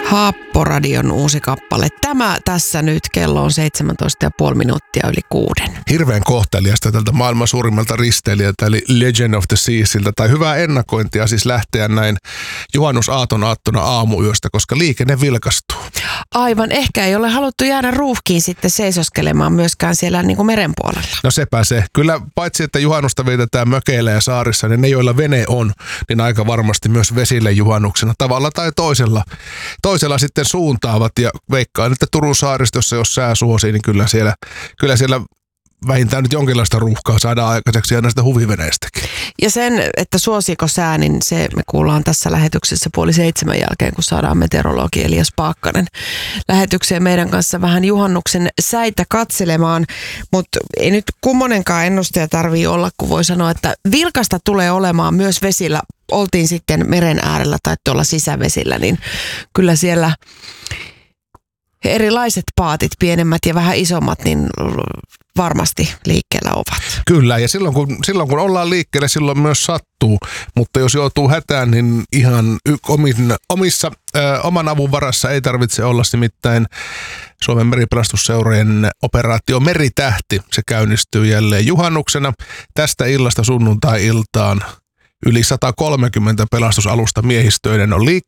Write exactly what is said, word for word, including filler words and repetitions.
Haapporadion uusi kappale. Tämä tässä nyt, kello on seitsemäntoista ja puoli minuuttia yli kuuden. Hirveän kohteliasta tältä maailman suurimmalta risteilijältä, eli Legend of the Seasiltä, tai hyvää ennakointia siis lähteä näin juhannusaaton aattona aamuyöstä, koska liikenne vilkastuu. Aivan, ehkä ei ole haluttu jäädä ruuhkiin sitten seisoskelemaan myöskään siellä niin kuin meren puolella. No sepä se. Kyllä paitsi, että juhannusta vietetään mökeillä ja saarissa, niin ne, joilla vene on, niin aika varmasti myös vesille juhannuksena tavalla tai toisella. Toisella sitten suuntaavat ja veikkaan, että Turun saaristossa, jos sää suosii, niin kyllä siellä, kyllä siellä vähintään nyt jonkinlaista ruuhkaa saadaan aikaiseksi ja näistä huviveneistäkin. Ja sen, että suosiiko sää, niin se me kuullaan tässä lähetyksessä puoli seitsemän jälkeen, kun saadaan meteorologi Elias Paakkanen lähetykseen meidän kanssa vähän juhannuksen säitä katselemaan. Mutta ei nyt kummonenkaan ennustaja tarvii olla, kun voi sanoa, että vilkasta tulee olemaan myös vesillä. Oltiin sitten meren äärellä tai tuolla sisävesillä, niin kyllä siellä erilaiset paatit, pienemmät ja vähän isommat, niin varmasti liikkeellä ovat. Kyllä, ja silloin kun, silloin kun ollaan liikkeellä, silloin myös sattuu. Mutta jos joutuu hätään, niin ihan y- omin, omissa, ö, oman avun varassa ei tarvitse olla, nimittäin Suomen meripelastusseurojen operaatio Meritähti. Se käynnistyy jälleen juhannuksena tästä illasta sunnuntai-iltaan. Yli sata kolmekymmentä pelastusalusta miehistöiden on liikkeellä.